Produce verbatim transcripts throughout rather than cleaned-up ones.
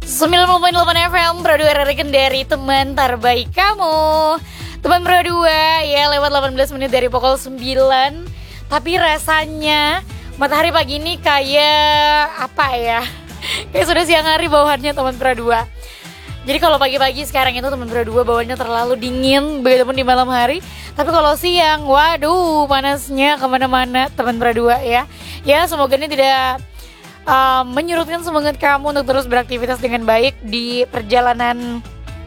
sembilan puluh koma delapan F M Pro dua Legendary, teman terbaik kamu. Teman Pro dua ya, lewat delapan belas menit dari pukul sembilan. Tapi rasanya matahari pagi ini kayak apa ya, kayak sudah siang hari bawaannya teman Pro dua. Jadi kalau pagi-pagi sekarang itu teman Pro dua bawaannya terlalu dingin, begitupun di malam hari. Tapi kalau siang, waduh panasnya kemana-mana teman Pro dua ya. Ya semoga ini tidak uh, menyurutkan semangat kamu untuk terus beraktivitas dengan baik di perjalanan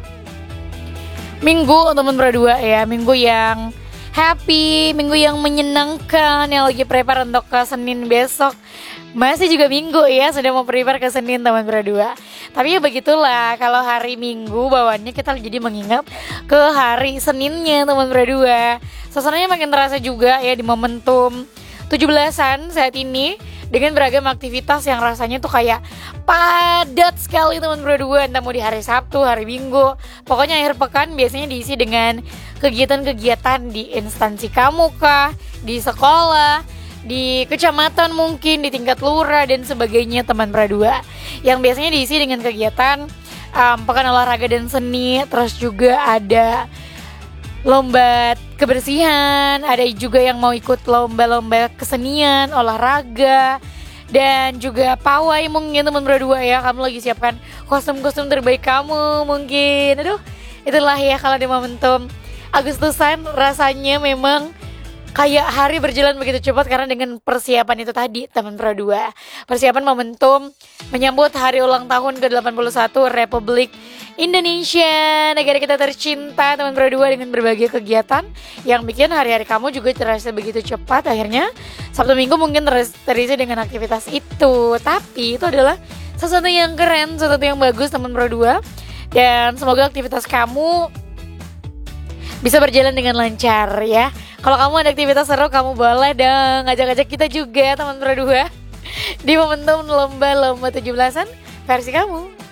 minggu teman Pro dua ya. Minggu yang happy, minggu yang menyenangkan, yang lagi prepare untuk ke Senin besok. Masih juga minggu ya, sudah mau prepare ke Senin teman Pro dua. Tapi ya begitulah, kalau hari Minggu bawaannya kita jadi mengingat ke hari Seninnya teman Pro dua. Suasananya makin terasa juga ya di momentum tujuh belasan saat ini, dengan beragam aktivitas yang rasanya tuh kayak padat sekali teman Pro dua. Entah mau di hari Sabtu, hari Minggu, pokoknya akhir pekan biasanya diisi dengan kegiatan-kegiatan di instansi kamu kah, di sekolah, di kecamatan mungkin, di tingkat lurah dan sebagainya teman Pro dua, yang biasanya diisi dengan kegiatan um, pekan olahraga dan seni. Terus juga ada lomba kebersihan, ada juga yang mau ikut lomba-lomba kesenian, olahraga, dan juga pawai mungkin teman Pro dua ya. Kamu lagi siapkan kostum-kostum terbaik kamu mungkin. Aduh, itulah ya kalau di momentum Agustusan rasanya memang kayak hari berjalan begitu cepat karena dengan persiapan itu tadi teman Pro dua. Persiapan momentum menyambut hari ulang tahun ke delapan puluh satu Republik Indonesia, negara kita tercinta teman Pro dua, dengan berbagai kegiatan yang bikin hari-hari kamu juga terasa begitu cepat. Akhirnya Sabtu Minggu mungkin ter- terisi dengan aktivitas itu. Tapi itu adalah sesuatu yang keren, sesuatu yang bagus teman Pro dua. Dan semoga aktivitas kamu bisa berjalan dengan lancar ya. Kalau kamu ada aktivitas seru, kamu boleh dong ngajak-ngajak kita juga teman Pro dua di momentum lomba-lomba tujuh belasan versi kamu.